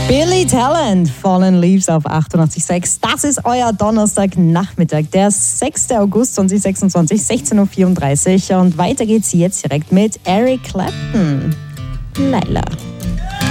Billy Talent, Fallen Leaves auf 88.6. Das ist euer Donnerstagnachmittag, der 6. August 2026, 16.34 Uhr. Und weiter geht's jetzt direkt mit Eric Clapton. Laila.